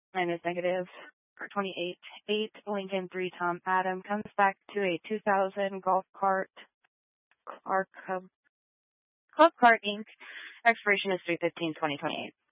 minus negative for 28. 8 Lincoln 3 Tom Adam comes back to a 2000 golf cart Club Cart Inc. Expiration is 3/15/2028.